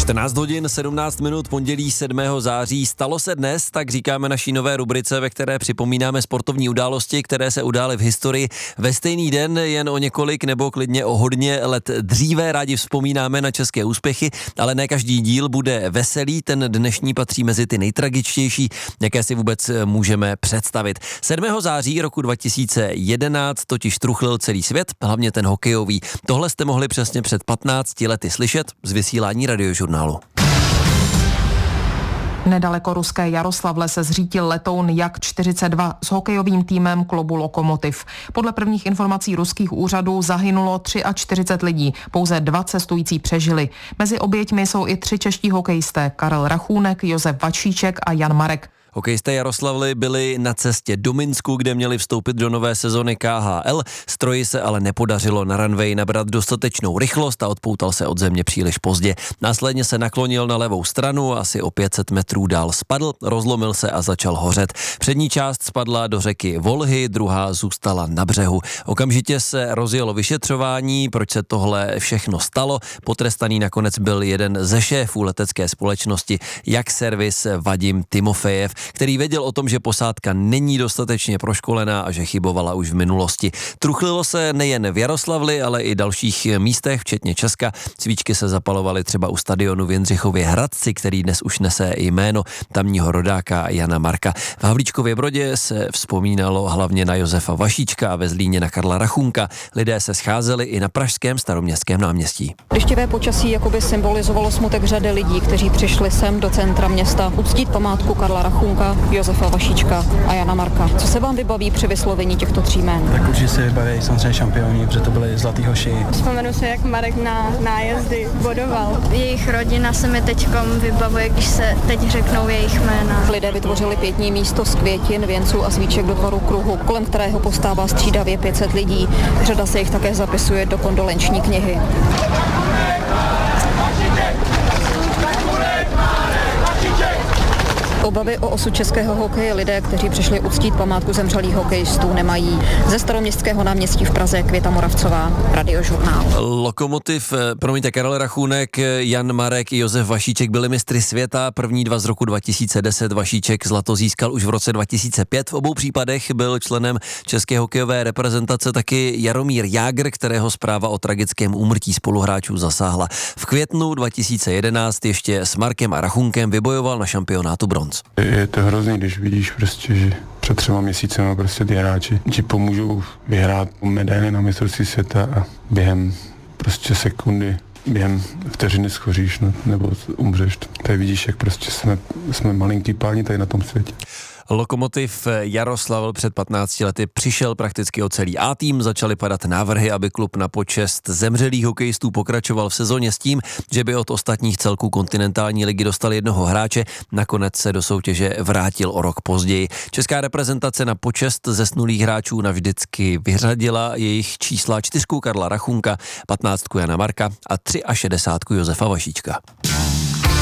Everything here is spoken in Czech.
14 hodin 17 minut, pondělí 7. září. Stalo se dnes, tak říkáme naší nové rubrice, ve které připomínáme sportovní události, které se udály v historii ve stejný den, jen o několik nebo klidně o hodně let dříve. Rádi vzpomínáme na české úspěchy, ale ne každý díl bude veselý. Ten dnešní patří mezi ty nejtragičtější, jaké si vůbec můžeme představit. 7. září roku 2011 totiž truchlil celý svět, hlavně ten hokejový. Tohle jste mohli přesně před 15 lety slyšet z vysílání Radiožurnálu. Nedaleko ruské Jaroslavle se zřítil letoun Jak-42 s hokejovým týmem klubu Lokomotiv. Podle prvních informací ruských úřadů zahynulo 43 lidí, pouze 2 cestující přežili. Mezi oběťmi jsou i 3 čeští hokejisté, Karel Rachůnek, Josef Vašíček a Jan Marek. Hokejisté Jaroslavly byli na cestě do Minsku, kde měli vstoupit do nové sezony KHL. Stroji se ale nepodařilo na runway nabrat dostatečnou rychlost a odpoutal se od země příliš pozdě. Následně se naklonil na levou stranu, asi o 500 metrů dál spadl, rozlomil se a začal hořet. Přední část spadla do řeky Volhy, druhá zůstala na břehu. Okamžitě se rozjelo vyšetřování, proč se tohle všechno stalo. Potrestaný nakonec byl jeden ze šéfů letecké společnosti Jak Servis Vadim Timofejev, který věděl o tom, že posádka není dostatečně proškolená a že chybovala už v minulosti. Truchlilo se nejen v Jaroslavli, ale i dalších místech, včetně Česka. Svíčky se zapalovaly třeba u stadionu v Jindřichově Hradci, který dnes už nese jméno tamního rodáka Jana Marka. V Havlíčkově Brodě se vzpomínalo hlavně na Josefa Vašíčka a ve Zlíně na Karla Rachunka. Lidé se scházeli i na pražském Staroměstském náměstí. Deštivé počasí jakoby symbolizovalo smutek řady lidí, kteří přišli sem do centra města uctít památku Karla Rachunka, Josefa Vašíčka a Jana Marka. Co se vám vybaví při vyslovení těchto 3 jmén? Tak určitě se vybaví samozřejmě šampioni, protože to byli zlatý hoši. Vzpomenu se, jak Marek na nájezdy bodoval. Jejich rodina se mi teďkom vybavuje, když se teď řeknou jejich jména. Lidé vytvořili pietní místo z květin, věnců a svíček do tvaru kruhu, kolem kterého postává střídavě 500 lidí. Řada se jich také zapisuje do kondolenční knihy. Obavy o osud českého hokeje lidé, kteří přišli uctít památku zemřelých hokejistů, nemají. Ze Staroměstského náměstí v Praze Květa Moravcová, Radiožurnál. Lokomotiv, Karel Rachůnek, Jan Marek i Josef Vašíček byli mistry světa. První 2 z roku 2010, Vašíček zlato získal už v roce 2005. V obou případech byl členem české hokejové reprezentace taky Jaromír Jágr, kterého zpráva o tragickém úmrtí spoluhráčů zasáhla. V květnu 2011 ještě s Markem a Rachunkem vybojoval na šampionátu bronz. Je to hrozný, když vidíš prostě, že před 3 měsícemi prostě ty hráči ti pomůžou vyhrát medaily na mistrovství světa a během prostě sekundy, během vteřiny schoříš, no, nebo umřeš. Tady vidíš, jak prostě jsme malinký páni tady na tom světě. Lokomotiv Jaroslavl před 15 lety přišel prakticky o celý A tým, začaly padat návrhy, aby klub na počest zemřelých hokejistů pokračoval v sezóně s tím, že by od ostatních celků kontinentální ligy dostal jednoho hráče, nakonec se do soutěže vrátil o rok později. Česká reprezentace na počest zesnulých hráčů navždycky vyřadila jejich čísla 4 Karla Rachunka, 15 Jana Marka a 63 Josefa Vašíčka.